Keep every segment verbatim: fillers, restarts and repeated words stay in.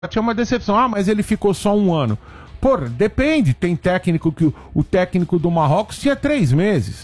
é uma decepção. Ah, mas ele ficou só um ano. Porra, depende. Tem técnico que o, o técnico do Marrocos tinha três meses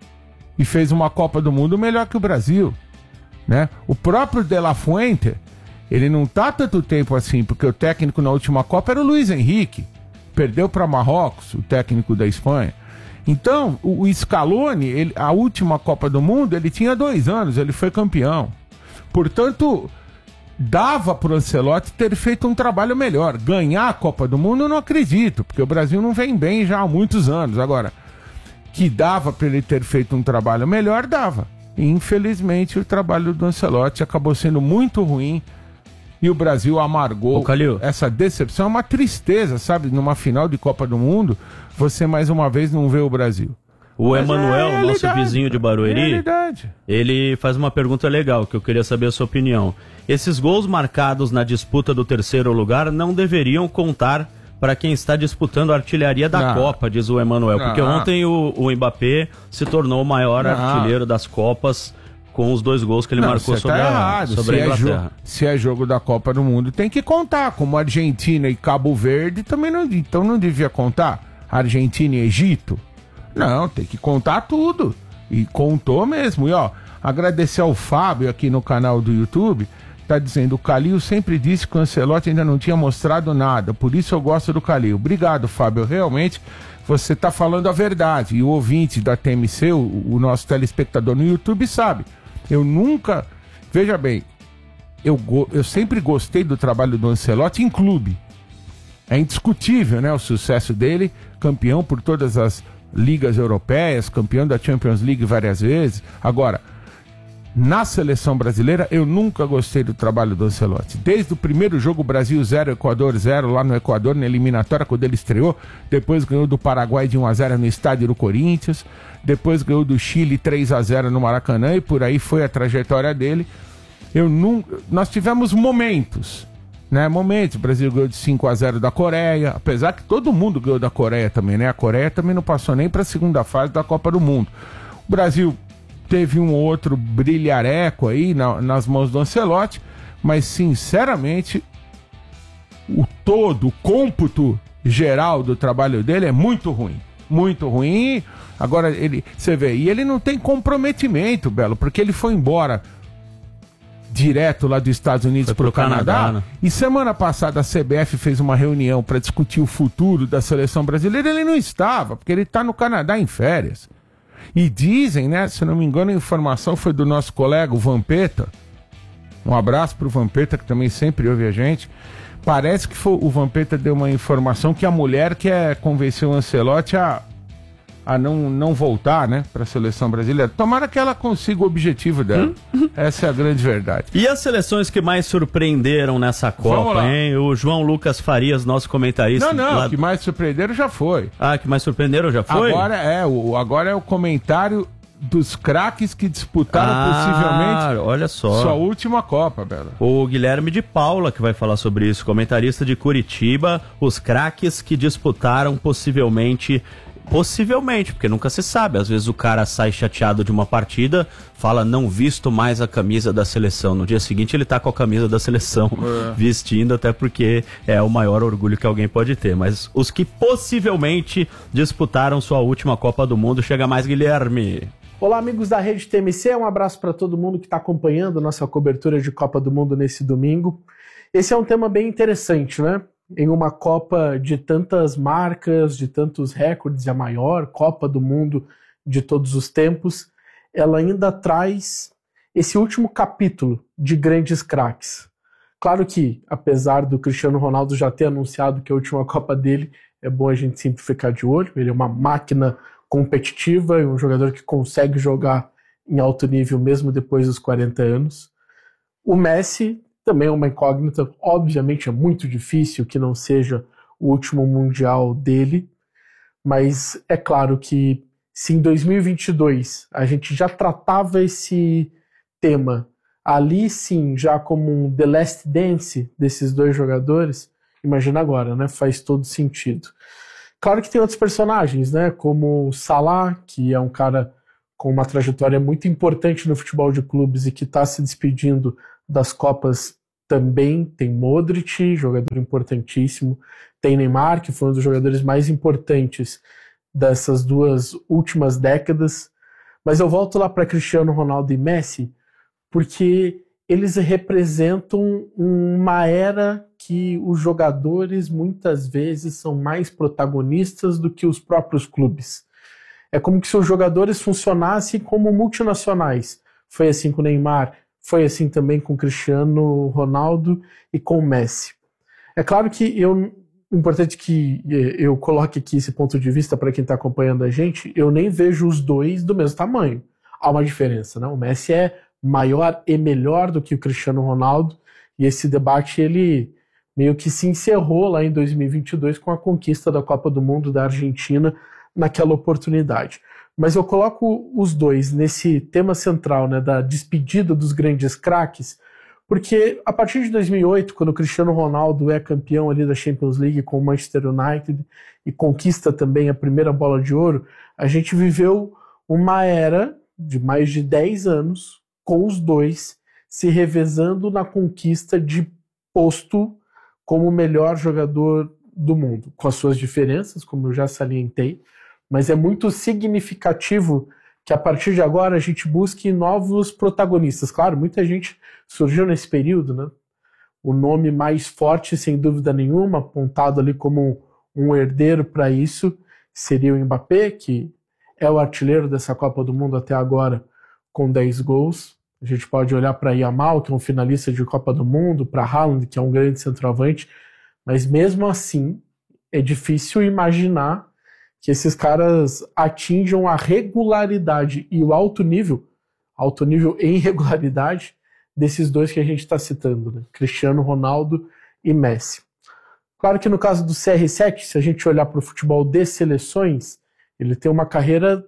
e fez uma Copa do Mundo melhor que o Brasil, né? O próprio De La Fuente, ele não tá tanto tempo assim, porque o técnico na última Copa era o Luiz Henrique. Perdeu para Marrocos, o técnico da Espanha. Então, o, o Scaloni, ele, a última Copa do Mundo, ele tinha dois anos, ele foi campeão. Portanto, dava para o Ancelotti ter feito um trabalho melhor. Ganhar a Copa do Mundo, eu não acredito, porque o Brasil não vem bem já há muitos anos. Agora, que dava para ele ter feito um trabalho melhor, dava. E, infelizmente, o trabalho do Ancelotti acabou sendo muito ruim e o Brasil amargou. Ô, essa decepção. É uma tristeza, sabe? Numa final de Copa do Mundo, você mais uma vez não vê o Brasil. O Mas Emanuel, é nosso vizinho de Barueri, ele faz uma pergunta legal, que eu queria saber a sua opinião. Esses gols marcados na disputa do terceiro lugar não deveriam contar para quem está disputando a artilharia da não. Copa, diz o Emanuel. Porque não. ontem o, o Mbappé se tornou o maior não. artilheiro das Copas com os dois gols que ele não, marcou sobre, tá a, sobre a Inglaterra. É se é jogo da Copa do Mundo, tem que contar. Como Argentina e Cabo Verde, também não, então não devia contar. Argentina e Egito. Não, tem que contar tudo. E contou mesmo. E ó, agradecer ao Fábio aqui no canal do YouTube. Tá dizendo, o Calil sempre disse que o Ancelotti ainda não tinha mostrado nada. Por isso eu gosto do Calil. Obrigado, Fábio. Realmente, você tá falando a verdade. E o ouvinte da T M C, o, o nosso telespectador no YouTube, sabe. Eu nunca... Veja bem, eu, go... eu sempre gostei do trabalho do Ancelotti em clube. É indiscutível, né? O sucesso dele, campeão por todas as ligas europeias, campeão da Champions League várias vezes. Agora, na seleção brasileira, eu nunca gostei do trabalho do Ancelotti. Desde o primeiro jogo, Brasil zero, Equador zero, lá no Equador, na eliminatória, quando ele estreou. Depois ganhou do Paraguai de um a zero no estádio do Corinthians. Depois ganhou do Chile três a zero no Maracanã. E por aí foi a trajetória dele. Eu nunca... Nós tivemos momentos, né? Momentos. O Brasil ganhou de cinco a zero da Coreia. Apesar que todo mundo ganhou da Coreia também, né? A Coreia também não passou nem para a segunda fase da Copa do Mundo. O Brasil teve um outro brilhareco aí na, nas mãos do Ancelotti, mas sinceramente o todo, o cômputo geral do trabalho dele é muito ruim, muito ruim. Agora ele, você vê, e ele não tem comprometimento, Belo, porque ele foi embora direto lá dos Estados Unidos para o Canadá, Canadá né? E semana passada a C B F fez uma reunião para discutir o futuro da seleção brasileira. Ele não estava, porque ele está no Canadá em férias. E dizem, né, se não me engano, a informação foi do nosso colega, o Vampeta. Um abraço pro Vampeta, que também sempre ouve a gente. Parece que foi, o Vampeta deu uma informação que a mulher quer convencer o Ancelotti a, a não, não voltar, né, pra seleção brasileira. Tomara que ela consiga o objetivo dela. Essa é a grande verdade. E as seleções que mais surpreenderam nessa Copa, hein? O João Lucas Farias, nosso comentarista. Não, não, lá... o que mais surpreenderam já foi. Ah, que mais surpreenderam já foi? Agora é o, agora é o comentário dos craques que disputaram ah, possivelmente olha só. sua última Copa, Bela. O Guilherme de Paula que vai falar sobre isso, comentarista de Curitiba, os craques que disputaram possivelmente... Possivelmente, porque nunca se sabe. Às vezes o cara sai chateado de uma partida, fala, não visto mais a camisa da seleção. No dia seguinte ele tá com a camisa da seleção é. vestindo, até porque é o maior orgulho que alguém pode ter. Mas os que possivelmente disputaram sua última Copa do Mundo, chega mais, Guilherme. Olá, amigos da Rede T M C, um abraço para todo mundo que está acompanhando nossa cobertura de Copa do Mundo nesse domingo. Esse é um tema bem interessante, né? Em uma Copa de tantas marcas, de tantos recordes, a maior Copa do Mundo de todos os tempos, ela ainda traz esse último capítulo de grandes craques. Claro que, apesar do Cristiano Ronaldo já ter anunciado que a última Copa dele, é bom a gente sempre ficar de olho, ele é uma máquina competitiva, é um jogador que consegue jogar em alto nível mesmo depois dos quarenta anos. O Messi também é uma incógnita, obviamente é muito difícil que não seja o último Mundial dele, mas é claro que se em dois mil e vinte e dois a gente já tratava esse tema ali sim já como um The Last Dance desses dois jogadores, imagina agora, né? Faz todo sentido. Claro que tem outros personagens, né? Como o Salah, que é um cara com uma trajetória muito importante no futebol de clubes e que está se despedindo das Copas também tem Modric, jogador importantíssimo, tem Neymar, que foi um dos jogadores mais importantes dessas duas últimas décadas, mas eu volto lá para Cristiano Ronaldo e Messi, porque eles representam uma era que os jogadores muitas vezes são mais protagonistas do que os próprios clubes. É como se os jogadores funcionassem como multinacionais. Foi assim com o Neymar, foi assim também com o Cristiano Ronaldo e com o Messi. É claro que eu, importante que eu coloque aqui esse ponto de vista para quem está acompanhando a gente, eu nem vejo os dois do mesmo tamanho. Há uma diferença, né? O Messi é maior e melhor do que o Cristiano Ronaldo, e esse debate ele meio que se encerrou lá em dois mil e vinte e dois com a conquista da Copa do Mundo da Argentina naquela oportunidade. Mas eu coloco os dois nesse tema central, né, da despedida dos grandes craques, porque a partir de dois mil e oito, quando o Cristiano Ronaldo é campeão ali da Champions League com o Manchester United e conquista também a primeira bola de ouro, a gente viveu uma era de mais de dez anos com os dois se revezando na conquista de posto como o melhor jogador do mundo, com as suas diferenças, como eu já salientei, mas é muito significativo que a partir de agora a gente busque novos protagonistas. Claro, muita gente surgiu nesse período, né? O nome mais forte, sem dúvida nenhuma, apontado ali como um herdeiro para isso, seria o Mbappé, que é o artilheiro dessa Copa do Mundo até agora, com dez gols. A gente pode olhar para Yamal, que é um finalista de Copa do Mundo, para Haaland, que é um grande centroavante, mas mesmo assim é difícil imaginar que esses caras atinjam a regularidade e o alto nível, alto nível em regularidade, desses dois que a gente está citando, né? Cristiano Ronaldo e Messi. Claro que no caso do C R sete, se a gente olhar para o futebol de seleções, ele tem uma carreira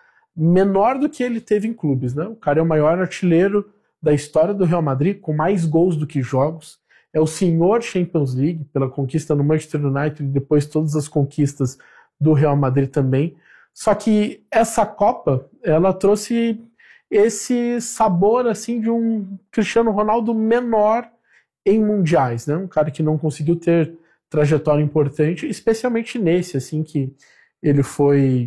menor do que ele teve em clubes, né? O cara é o maior artilheiro da história do Real Madrid, com mais gols do que jogos. É o senhor Champions League, pela conquista no Manchester United e depois todas as conquistas do Real Madrid também. Só que essa Copa, ela trouxe esse sabor assim de um Cristiano Ronaldo menor em mundiais, né? Um cara que não conseguiu ter trajetória importante, especialmente nesse, assim, que ele foi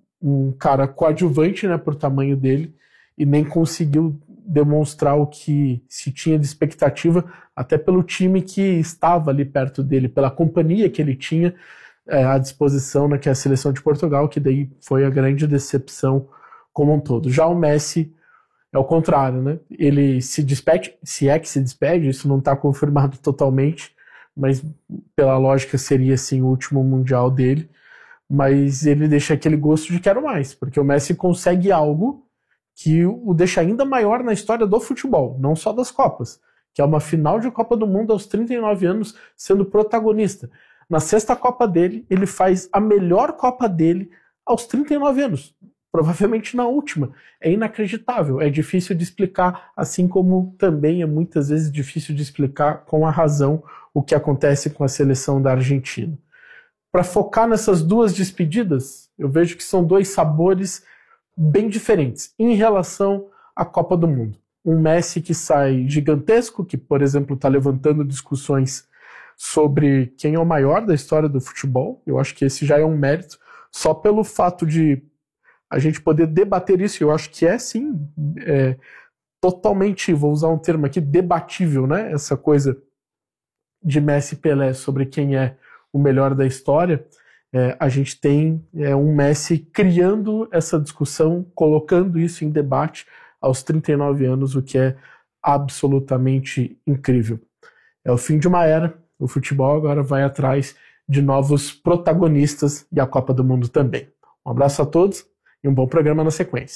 um cara coadjuvante, né, por tamanho dele, e nem conseguiu demonstrar o que se tinha de expectativa, até pelo time que estava ali perto dele, pela companhia que ele tinha é, à disposição, né, que é a seleção de Portugal, que daí foi a grande decepção como um todo. Já o Messi é o contrário, né? Ele se despede, se é que se despede, isso não está confirmado totalmente, mas pela lógica seria assim o último mundial dele, mas ele deixa aquele gosto de quero mais, porque o Messi consegue algo que o deixa ainda maior na história do futebol, não só das Copas, que é uma final de Copa do Mundo aos trinta e nove anos sendo protagonista. Na sexta Copa dele, ele faz a melhor Copa dele aos trinta e nove anos, provavelmente na última. É inacreditável, é difícil de explicar, assim como também é muitas vezes difícil de explicar com a razão o que acontece com a seleção da Argentina. Para focar nessas duas despedidas, eu vejo que são dois sabores bem diferentes em relação à Copa do Mundo. Um Messi que sai gigantesco, que, por exemplo, está levantando discussões sobre quem é o maior da história do futebol. Eu acho que esse já é um mérito, só pelo fato de a gente poder debater isso. Eu acho que é, sim, é, totalmente, vou usar um termo aqui, debatível, né? Essa coisa de Messi e Pelé sobre quem é o melhor da história. É, a gente tem é, um Messi criando essa discussão, colocando isso em debate aos trinta e nove anos, o que é absolutamente incrível. É o fim de uma era, o futebol agora vai atrás de novos protagonistas e a Copa do Mundo também. Um abraço a todos e um bom programa na sequência.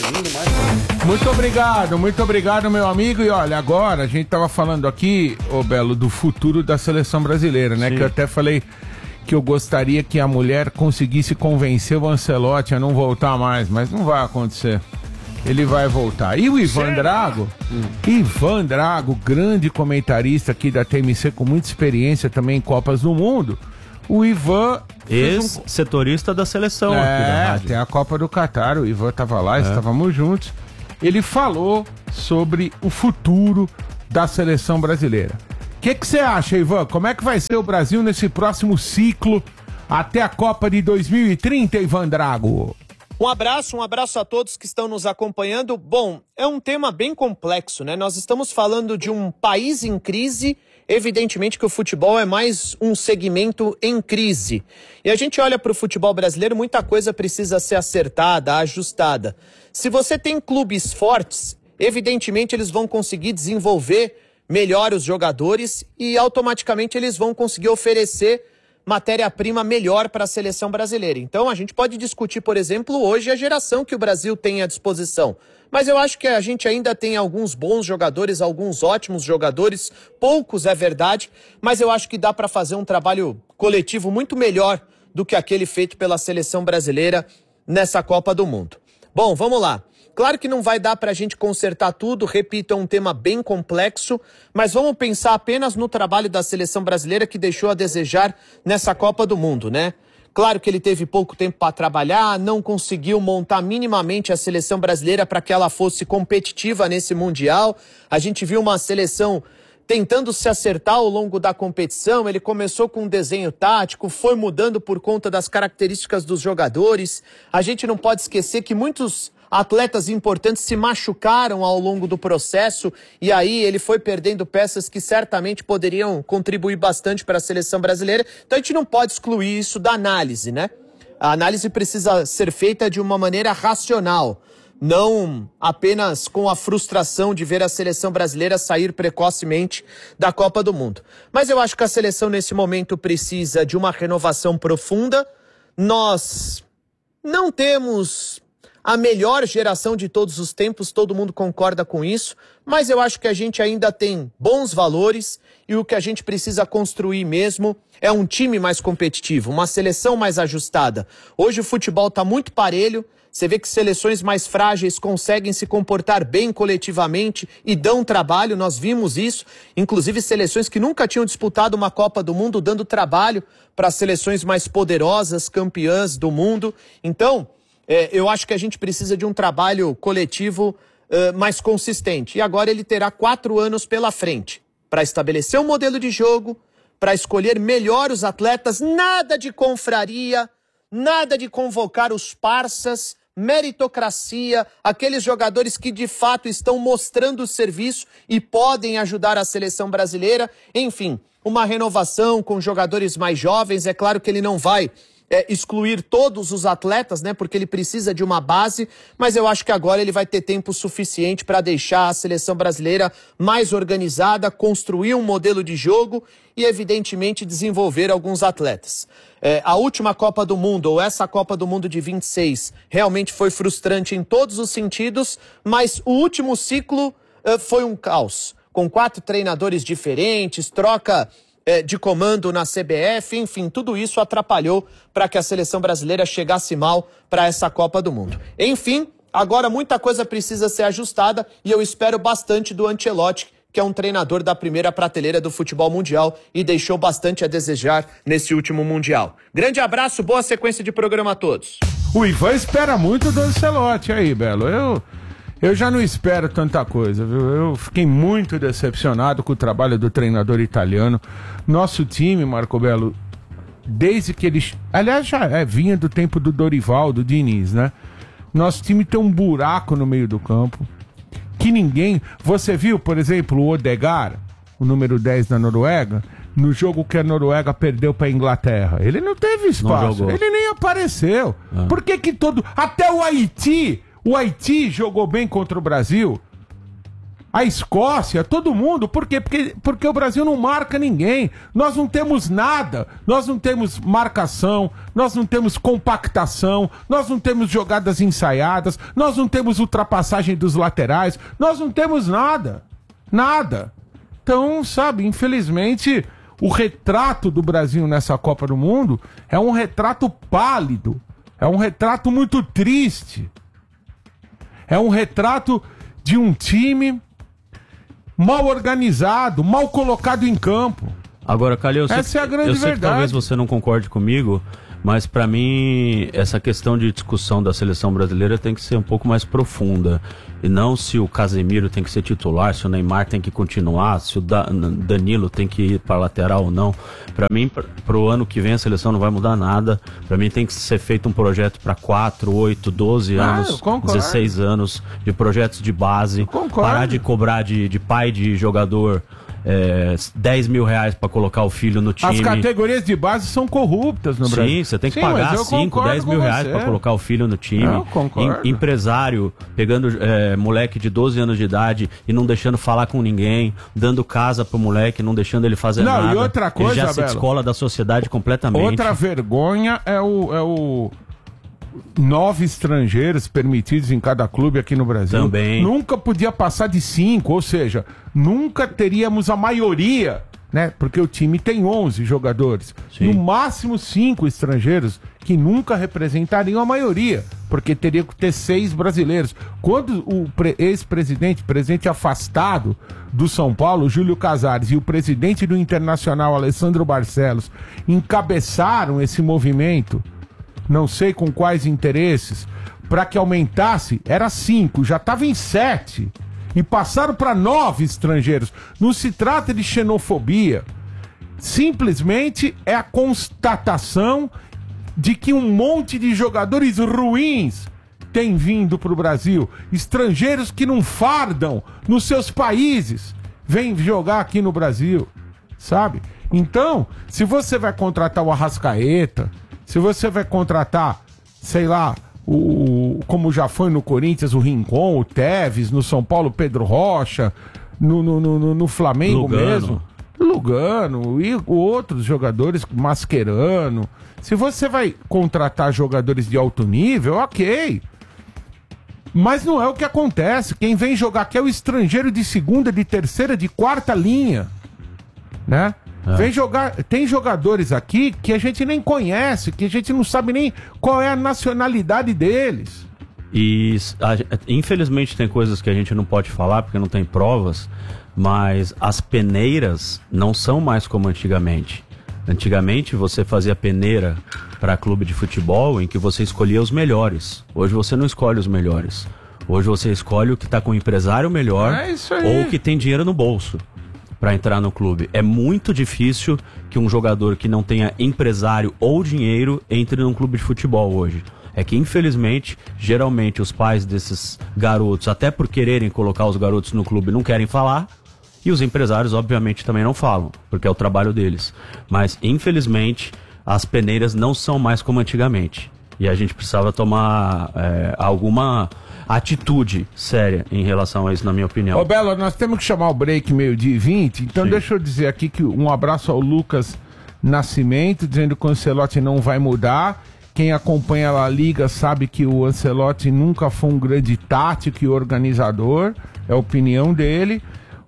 Muito obrigado, muito obrigado, meu amigo. E olha, agora a gente tava falando aqui, ô Belo, do futuro da seleção brasileira, né? Sim. Que eu até falei que eu gostaria que a mulher conseguisse convencer o Ancelotti a não voltar mais, mas não vai acontecer. Ele vai voltar. E o Ivan Drago, hum. Ivan Drago, grande comentarista aqui da T M C, com muita experiência também em Copas do Mundo. O Ivan... Ex-setorista um... da seleção é, aqui da rádio. Tem a Copa do Catar, o Ivan tava lá, é. Estávamos juntos. Ele falou sobre o futuro da seleção brasileira. O que você acha, Ivan? Como é que vai ser o Brasil nesse próximo ciclo até a Copa de dois mil e trinta, Ivan Drago? Um abraço, um abraço a todos que estão nos acompanhando. Bom, é um tema bem complexo, né? Nós estamos falando de um país em crise. Evidentemente que o futebol é mais um segmento em crise. E a gente olha para o futebol brasileiro, muita coisa precisa ser acertada, ajustada. Se você tem clubes fortes, evidentemente eles vão conseguir desenvolver melhor os jogadores e automaticamente eles vão conseguir oferecer matéria-prima melhor para a seleção brasileira. Então a gente pode discutir, por exemplo, hoje a geração que o Brasil tem à disposição. Mas eu acho que a gente ainda tem alguns bons jogadores, alguns ótimos jogadores, poucos é verdade, mas eu acho que dá para fazer um trabalho coletivo muito melhor do que aquele feito pela seleção brasileira nessa Copa do Mundo. Bom, vamos lá. Claro que não vai dar para a gente consertar tudo, repito, é um tema bem complexo, mas vamos pensar apenas no trabalho da seleção brasileira que deixou a desejar nessa Copa do Mundo, né? Claro que ele teve pouco tempo para trabalhar, não conseguiu montar minimamente a seleção brasileira para que ela fosse competitiva nesse Mundial. A gente viu uma seleção tentando se acertar ao longo da competição. Ele começou com um desenho tático, foi mudando por conta das características dos jogadores. A gente não pode esquecer que muitos atletas importantes se machucaram ao longo do processo e aí ele foi perdendo peças que certamente poderiam contribuir bastante para a seleção brasileira. Então a gente não pode excluir isso da análise, né? A análise precisa ser feita de uma maneira racional, não apenas com a frustração de ver a seleção brasileira sair precocemente da Copa do Mundo. Mas eu acho que a seleção nesse momento precisa de uma renovação profunda. Nós não temos a melhor geração de todos os tempos, todo mundo concorda com isso, mas eu acho que a gente ainda tem bons valores e o que a gente precisa construir mesmo é um time mais competitivo, uma seleção mais ajustada. Hoje o futebol está muito parelho, você vê que seleções mais frágeis conseguem se comportar bem coletivamente e dão trabalho, nós vimos isso, inclusive seleções que nunca tinham disputado uma Copa do Mundo dando trabalho para seleções mais poderosas, campeãs do mundo. Então, É, eu acho que a gente precisa de um trabalho coletivo uh, mais consistente. E agora ele terá quatro anos pela frente para estabelecer um modelo de jogo, para escolher melhor os atletas, nada de confraria, nada de convocar os parças, meritocracia, aqueles jogadores que de fato estão mostrando o serviço e podem ajudar a seleção brasileira. Enfim, uma renovação com jogadores mais jovens. É claro que ele não vai É, excluir todos os atletas, né, porque ele precisa de uma base, mas eu acho que agora ele vai ter tempo suficiente para deixar a seleção brasileira mais organizada, construir um modelo de jogo e, evidentemente, desenvolver alguns atletas. É, a última Copa do Mundo, ou essa Copa do Mundo de vinte e seis, realmente foi frustrante em todos os sentidos, mas o último ciclo uh, foi um caos, com quatro treinadores diferentes, troca de comando na C B F, enfim, tudo isso atrapalhou para que a seleção brasileira chegasse mal para essa Copa do Mundo. Enfim, agora muita coisa precisa ser ajustada e eu espero bastante do Ancelotti, que é um treinador da primeira prateleira do futebol mundial e deixou bastante a desejar nesse último Mundial. Grande abraço, boa sequência de programa a todos. O Ivan espera muito do Ancelotti aí, Belo. Eu... Eu já não espero tanta coisa, viu? Eu fiquei muito decepcionado com o trabalho do treinador italiano. Nosso time, Marco Belo, desde que ele... Aliás, já é, vinha do tempo do Dorival, do Diniz, né? Nosso time tem um buraco no meio do campo que ninguém... Você viu, por exemplo, o Odegaard, o número dez da Noruega, no jogo que a Noruega perdeu para a Inglaterra? Ele não teve espaço, não ele nem apareceu. Ah. Por que que todo... Até o Haiti... O Haiti jogou bem contra o Brasil. A Escócia, todo mundo. Por quê? Porque, porque o Brasil não marca ninguém. Nós não temos nada. Nós não temos marcação. Nós não temos compactação. Nós não temos jogadas ensaiadas. Nós não temos ultrapassagem dos laterais. Nós não temos nada. Nada. Então, sabe, infelizmente, o retrato do Brasil nessa Copa do Mundo é um retrato pálido. É um retrato muito triste. É um retrato de um time mal organizado, mal colocado em campo. Agora, Calil, essa é a grande eu sei verdade. Que talvez você não concorde comigo, Mas para mim, essa questão de discussão da seleção brasileira tem que ser um pouco mais profunda. E não se o Casemiro tem que ser titular, se o Neymar tem que continuar, se o da- Danilo tem que ir para lateral ou não. Para mim, para o ano que vem a seleção não vai mudar nada. Para mim tem que ser feito um projeto para quatro, oito, doze Ah, anos, eu concordo. dezesseis anos, de projetos de base. Concordo. Parar de cobrar de, de pai de jogador é, dez mil reais para colocar o filho no time. As categorias de base são corruptas no Brasil. Sim, você tem que Sim, pagar mas eu cinco, concordo dez mil com reais você. para colocar o filho no time. Eu concordo. Em- empresário pegando é, moleque de doze anos de idade e não deixando falar com ninguém, dando casa pro moleque, não deixando ele fazer Não, nada. e outra coisa, ele já se Belo, descola da sociedade completamente. Outra vergonha é o, é o nove estrangeiros permitidos em cada clube aqui no Brasil. Também. Nunca podia passar de cinco, ou seja, nunca teríamos a maioria, né? Porque o time tem onze jogadores. Sim. No máximo cinco estrangeiros que nunca representariam a maioria, porque teria que ter seis brasileiros. Quando o pre- ex-presidente, presidente afastado do São Paulo, Júlio Casares, e o presidente do Internacional, Alessandro Barcelos, encabeçaram esse movimento, não sei com quais interesses, para que aumentasse, era cinco, já estava em sete, e passaram para nove estrangeiros. Não se trata de xenofobia, simplesmente é a constatação de que um monte de jogadores ruins tem vindo para o Brasil, estrangeiros que não fardam nos seus países, vêm jogar aqui no Brasil, sabe? Então, se você vai contratar o Arrascaeta, se você vai contratar, sei lá, o, como já foi no Corinthians, o Rincon, o Tevez, no São Paulo, Pedro Rocha, no, no, no, no Flamengo Lugano. mesmo, Lugano e outros jogadores, Mascherano. Se você vai contratar jogadores de alto nível, ok. Mas não é o que acontece. Quem vem jogar aqui é o estrangeiro de segunda, de terceira, de quarta linha, né? É. Vem jogar, tem jogadores aqui que a gente nem conhece, que a gente não sabe nem qual é a nacionalidade deles. E a- infelizmente tem coisas que a gente não pode falar porque não tem provas, mas as peneiras não são mais como antigamente. Antigamente você fazia peneira para clube de futebol em que você escolhia os melhores. Hoje você não escolhe os melhores. Hoje você escolhe o que está com o empresário melhor É isso aí. ou o que tem dinheiro no bolso para entrar no clube. É muito difícil que um jogador que não tenha empresário ou dinheiro entre num clube de futebol hoje. É que, infelizmente, geralmente os pais desses garotos, até por quererem colocar os garotos no clube, não querem falar. E os empresários, obviamente, também não falam, porque é o trabalho deles. Mas, infelizmente, as peneiras não são mais como antigamente. E a gente precisava tomar é, alguma atitude séria em relação a isso, na minha opinião. Ô Belo, nós temos que chamar o break meio-dia e vinte, então Sim. deixa eu dizer aqui que um abraço ao Lucas Nascimento, dizendo que o Ancelotti não vai mudar. Quem acompanha a Liga sabe que o Ancelotti nunca foi um grande tático e organizador, é a opinião dele.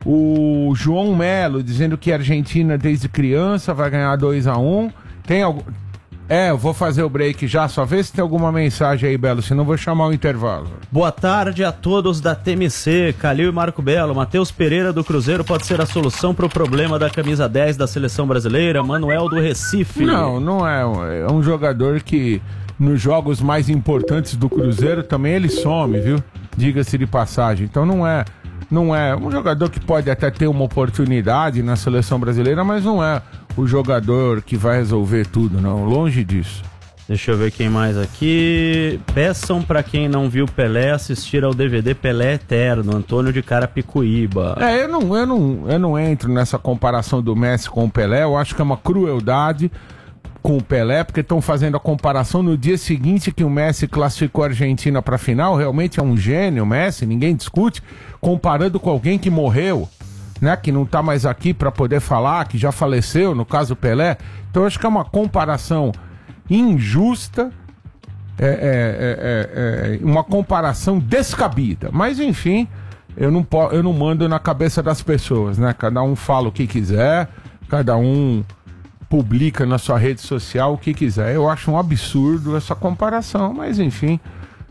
O João Melo dizendo que a Argentina desde criança vai ganhar dois a um. Tem algum... É, eu vou fazer o break já, só vê se tem alguma mensagem aí, Belo, senão eu vou chamar o intervalo. Boa tarde a todos da T M C, Calil e Marco Belo. Matheus Pereira do Cruzeiro pode ser a solução para o problema da camisa dez da seleção brasileira. Manuel do Recife. Não, não é. É um jogador que nos jogos mais importantes do Cruzeiro também ele some, viu? Diga-se de passagem. Então não é, não é um jogador que pode até ter uma oportunidade na seleção brasileira, mas não é o jogador que vai resolver tudo, não. Longe disso. Deixa eu ver quem mais aqui. Peçam para quem não viu Pelé assistir ao D V D Pelé Eterno, Antônio de Carapicuíba. É, eu não, eu não, eu não entro nessa comparação do Messi com o Pelé. Eu acho que é uma crueldade com o Pelé, porque estão fazendo a comparação no dia seguinte que o Messi classificou a Argentina para a final. Realmente é um gênio o Messi, ninguém discute, comparando com alguém que morreu, né, que não tá mais aqui para poder falar, que já faleceu, no caso o Pelé. Então eu acho que é uma comparação injusta, é, é, é, é, é uma comparação descabida. Mas enfim, eu não, po- eu não mando na cabeça das pessoas, né? Cada um fala o que quiser, cada um publica na sua rede social o que quiser. Eu acho um absurdo essa comparação, mas enfim,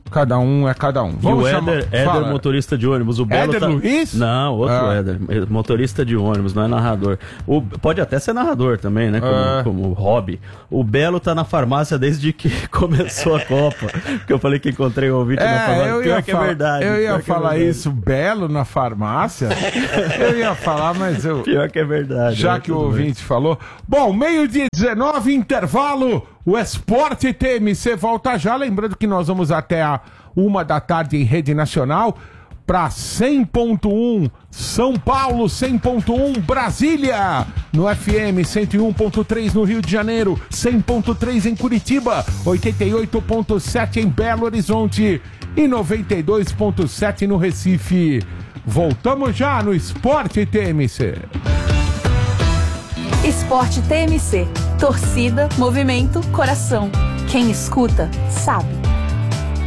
Cada um é cada um. E Vamos o chamar... Éder, Éder Fala. motorista de ônibus. O Belo Éder tá... Luiz? Não, outro Ah. Éder. Motorista de ônibus, não é narrador. O... Pode até ser narrador também, né? Como, Ah. como hobby. O Belo tá na farmácia desde que começou a Copa. Que eu falei que encontrei o ouvinte na farmácia. eu Pior ia, que é fala- verdade. eu ia pior que é falar verdade. isso, Belo na farmácia. Eu ia falar, mas eu... Pior que é verdade. Já né? que o Tudo bem. ouvinte falou. Bom, meio-dia dezenove, intervalo. O Esporte T M C volta já. Lembrando que nós vamos até a uma da tarde em rede nacional para cem ponto um São Paulo, cem ponto um Brasília, no F M cento e um ponto três no Rio de Janeiro, cem ponto três em Curitiba, oitenta e oito ponto sete em Belo Horizonte e noventa e dois ponto sete no Recife. Voltamos já no Esporte T M C. Esporte T M C. Torcida, movimento, coração. Quem escuta, sabe.